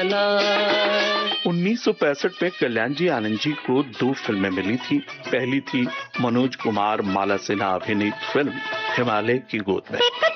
वाला। 1965 में कल्याण जी आनंद जी को 2 फिल्में मिली थी। पहली थी मनोज कुमार माला सिन्हा अभिनीत फिल्म हिमालय की गोद में।